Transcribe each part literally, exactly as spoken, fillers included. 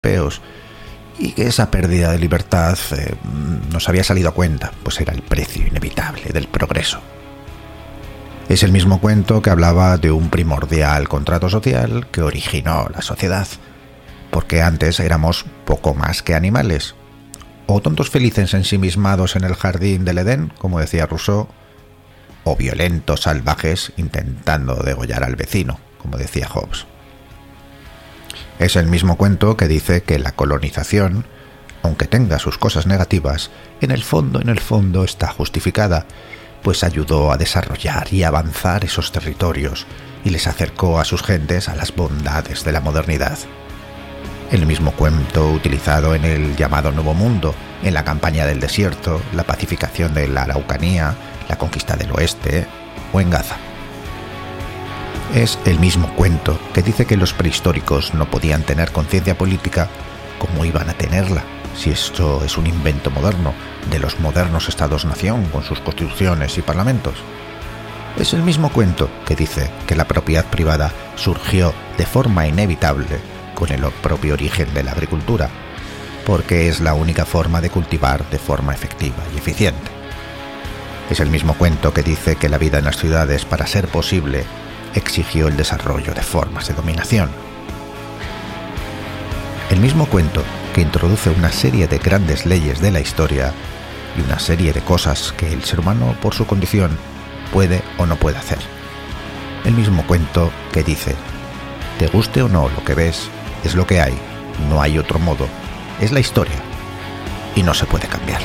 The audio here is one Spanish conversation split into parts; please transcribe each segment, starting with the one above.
europeos, y que esa pérdida de libertad eh, nos había salido a cuenta, pues era el precio inevitable del progreso. Es el mismo cuento que hablaba de un primordial contrato social que originó la sociedad, porque antes éramos poco más que animales, o tontos felices ensimismados en el jardín del Edén, como decía Rousseau, o violentos salvajes intentando degollar al vecino, como decía Hobbes. Es el mismo cuento que dice que la colonización, aunque tenga sus cosas negativas, en el fondo, en el fondo está justificada, pues ayudó a desarrollar y avanzar esos territorios y les acercó a sus gentes a las bondades de la modernidad. El mismo cuento utilizado en el llamado Nuevo Mundo, en la campaña del desierto, la pacificación de la Araucanía, la conquista del oeste o en Gaza. Es el mismo cuento que dice que los prehistóricos no podían tener conciencia política como iban a tenerla, si esto es un invento moderno de los modernos estados-nación con sus constituciones y parlamentos. Es el mismo cuento que dice que la propiedad privada surgió de forma inevitable con el propio origen de la agricultura, porque es la única forma de cultivar de forma efectiva y eficiente. Es el mismo cuento que dice que la vida en las ciudades, para ser posible, exigió el desarrollo de formas de dominación. El mismo cuento que introduce una serie de grandes leyes de la historia y una serie de cosas que el ser humano, por su condición, puede o no puede hacer. El mismo cuento que dice: te guste o no lo que ves, es lo que hay, no hay otro modo, es la historia y no se puede cambiar.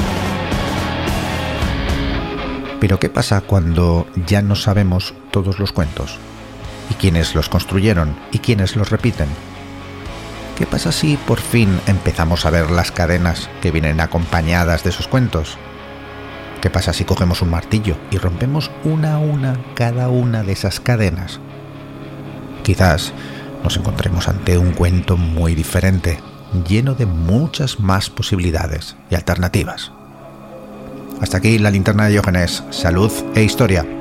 Pero ¿qué pasa cuando ya no sabemos todos los cuentos? ¿Y quiénes los construyeron? ¿Y quiénes los repiten? ¿Qué pasa si por fin empezamos a ver las cadenas que vienen acompañadas de esos cuentos? ¿Qué pasa si cogemos un martillo y rompemos una a una cada una de esas cadenas? Quizás nos encontremos ante un cuento muy diferente, lleno de muchas más posibilidades y alternativas. Hasta aquí la linterna de Diógenes. Salud e historia.